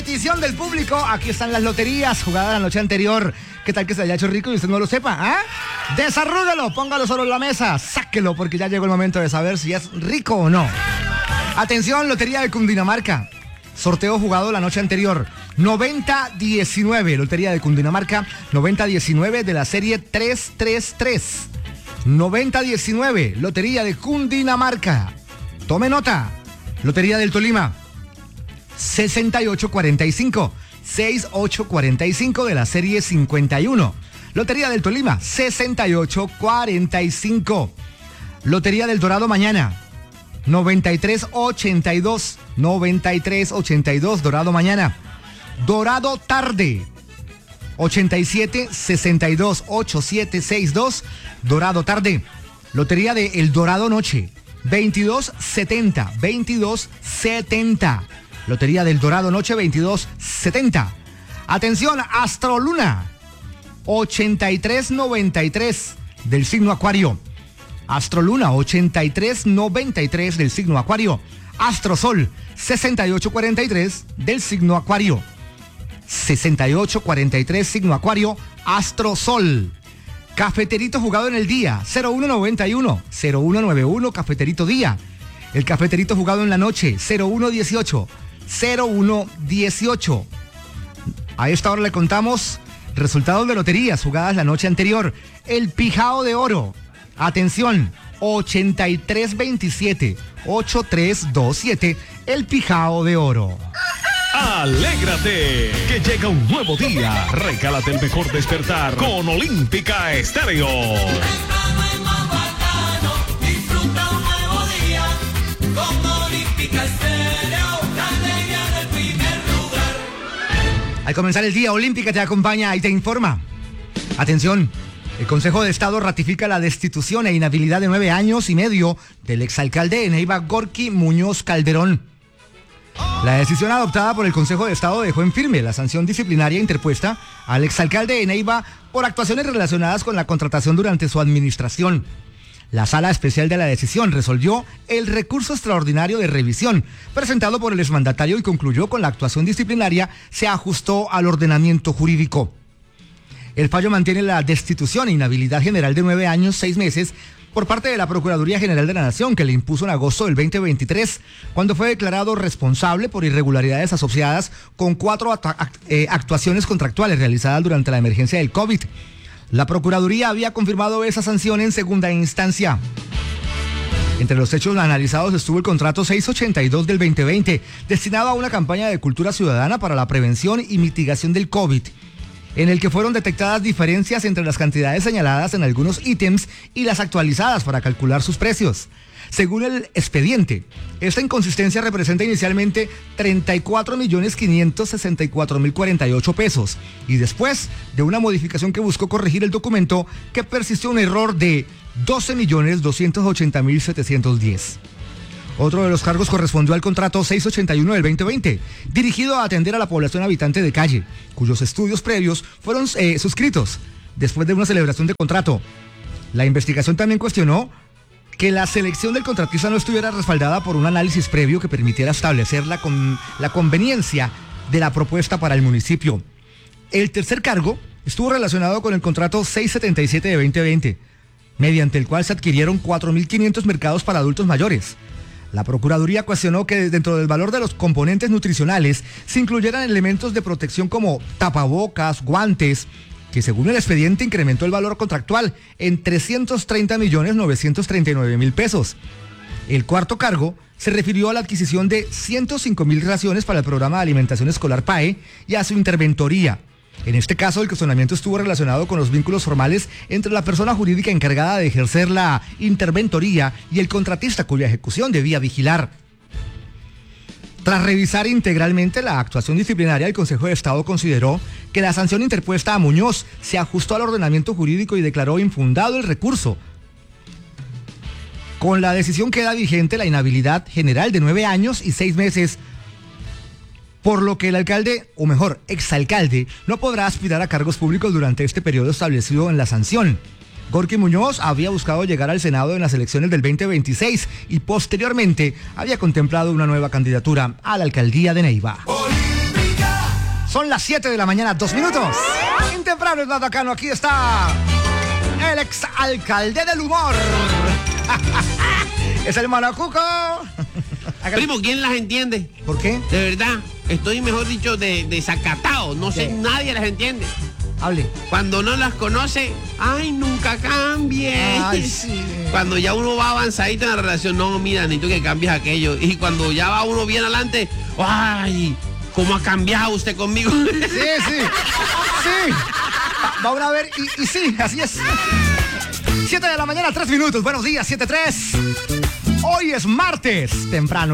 petición del público, aquí están las loterías jugadas la noche anterior. ¿Qué tal que se haya hecho rico y usted no lo sepa? ¿Ah? Desarrúguelo, póngalo sobre la mesa, sáquelo porque ya llegó el momento de saber si es rico o no. Atención, Lotería de Cundinamarca. Sorteo jugado la noche anterior. 90-19, Lotería de Cundinamarca, 90-19 de la serie 333. 90-19, Lotería de Cundinamarca. Tome nota. Lotería del Tolima, 6845. 6845 de la serie 51. Lotería del Tolima, 6845. Lotería del Dorado mañana, 9382. 9382, Dorado mañana. Dorado tarde, 8762. 8762, Dorado tarde. Lotería de El Dorado noche, 2270. 2270. Lotería del Dorado noche, 2270. Atención, Astroluna, 8393 del signo Acuario. Astroluna, 8393 del signo Acuario. Astrosol, 6843 del signo Acuario. 6843 signo Acuario, Astrosol. Cafeterito jugado en el día, 0191. 0191, cafeterito día. El cafeterito jugado en la noche, 0118. 0118. A esta hora le contamos resultados de loterías jugadas la noche anterior. El Pijao de Oro. Atención, 8327. 8327. El Pijao de Oro. Alégrate, que llega un nuevo día. Recálate el mejor despertar con Olímpica Estéreo. Disfruta un nuevo día con Olímpica Estéreo. Al comenzar el día, Olímpica te acompaña y te informa. Atención, el Consejo de Estado ratifica la destitución e inhabilidad de 9 años y medio del exalcalde de Neiva, Gorky Muñoz Calderón. La decisión adoptada por el Consejo de Estado dejó en firme la sanción disciplinaria interpuesta al exalcalde de Neiva por actuaciones relacionadas con la contratación durante su administración. La Sala Especial de la Decisión resolvió el recurso extraordinario de revisión presentado por el exmandatario y concluyó con la actuación disciplinaria se ajustó al ordenamiento jurídico. El fallo mantiene la destitución e inhabilidad general de 9 años, 6 meses por parte de la Procuraduría General de la Nación, que le impuso en agosto del 2023, cuando fue declarado responsable por irregularidades asociadas con 4 actuaciones contractuales realizadas durante la emergencia del COVID. La Procuraduría había confirmado esa sanción en segunda instancia. Entre los hechos analizados estuvo el contrato 682 del 2020, destinado a una campaña de cultura ciudadana para la prevención y mitigación del COVID, en el que fueron detectadas diferencias entre las cantidades señaladas en algunos ítems y las actualizadas para calcular sus precios. Según el expediente, esta inconsistencia representa inicialmente 34.564.048 pesos y después de una modificación que buscó corregir el documento que persistió un error de 12.280.710. Otro de los cargos correspondió al contrato 681 del 2020, dirigido a atender a la población habitante de calle, cuyos estudios previos fueron suscritos después de una celebración de contrato. La investigación también cuestionó que la selección del contratista no estuviera respaldada por un análisis previo que permitiera establecer la conveniencia de la propuesta para el municipio. El tercer cargo estuvo relacionado con el contrato 677 de 2020, mediante el cual se adquirieron 4.500 mercados para adultos mayores. La Procuraduría cuestionó que dentro del valor de los componentes nutricionales se incluyeran elementos de protección como tapabocas, guantes, que según el expediente incrementó el valor contractual en 330.939.000 pesos. El cuarto cargo se refirió a la adquisición de 105.000 raciones para el programa de alimentación escolar PAE y a su interventoría. En este caso, el cuestionamiento estuvo relacionado con los vínculos formales entre la persona jurídica encargada de ejercer la interventoría y el contratista cuya ejecución debía vigilar. Tras revisar integralmente la actuación disciplinaria, el Consejo de Estado consideró que la sanción interpuesta a Muñoz se ajustó al ordenamiento jurídico y declaró infundado el recurso. Con la decisión queda vigente la inhabilidad general de 9 años y 6 meses, por lo que el alcalde, o mejor, exalcalde, no podrá aspirar a cargos públicos durante este periodo establecido en la sanción. Gorky Muñoz había buscado llegar al Senado en las elecciones del 2026 y posteriormente había contemplado una nueva candidatura a la alcaldía de Neiva. Olímpica Son las 7 de la mañana, 2 minutos. Bien temprano es más bacano. Aquí está el exalcalde del humor. Es el Manacuco. Primo, ¿quién las entiende? ¿Por qué? De verdad, estoy mejor dicho desacatado. No sé, nadie las entiende. Hable. Cuando no las conoce, ay, nunca cambie. Ay, sí. Cuando ya uno va avanzadito en la relación, no, mira, necesito que cambies aquello. Y cuando ya va uno bien adelante, ay, ¿cómo ha cambiado usted conmigo? Sí. Vamos a ver, y sí, así es. 7 de la mañana, 3 minutos. Buenos días, 7:03. Hoy es martes, temprano.